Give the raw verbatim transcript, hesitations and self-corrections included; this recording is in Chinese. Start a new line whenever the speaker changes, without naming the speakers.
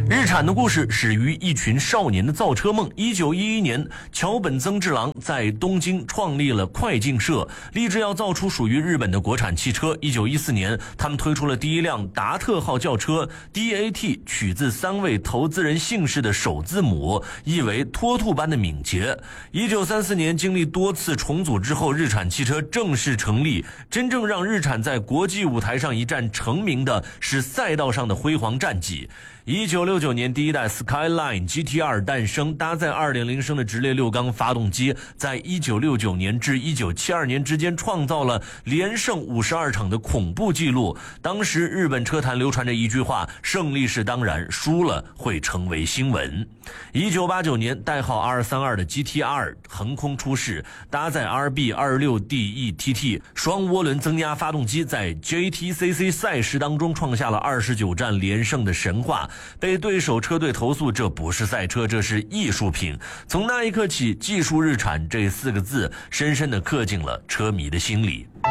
日产的故事始于一群少年的造车梦。一九一一年，桥本增治郎在东京创立了快进社，立志要造出属于日本的国产汽车。一九一四年，他们推出了第一辆达特号轿车 D A T， 取自三位投资人姓氏的首字母，意为脱兔般的敏捷。一九三四年，经历多次重组之后，日产汽车正式成立。真正让日产在国际舞台上一战成名的是赛道上的辉煌战绩。一九六九年，第一代 Skyline G T 二 诞生，搭载 二点零 升的直列六缸发动机，在一九六九年至一九七二年之间创造了连胜五十二场的恐怖纪录。当时日本车坛流传着一句话：胜利是当然，输了会成为新闻。一九八九年，代号 R 三十二 的 G T R 横空出世，搭载 R B 二十六 D E T T 双涡轮增压发动机，在 J T C C 赛事当中创下了二十九战连胜的神话，被对手车队投诉这不是赛车，这是艺术品。从那一刻起，技术日产这四个字深深地刻进了车迷的心里。